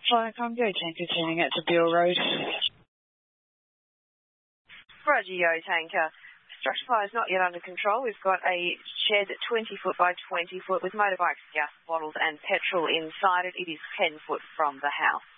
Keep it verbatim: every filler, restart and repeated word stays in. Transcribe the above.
Flying Congo tanker turning out to Beale Road. Roger, Yo tanker. Structure fire is not yet under control. We've got a shed twenty foot by twenty foot with motorbikes, gas bottles and petrol inside it. It is ten foot from the house.